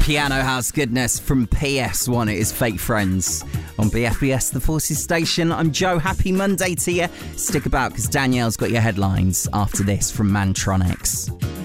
piano house goodness from PS1. It is Fake Friends on BFBS, the Forces station. I'm Joe. Happy Monday to you. Stick about because Danielle's got your headlines after this from Mantronix.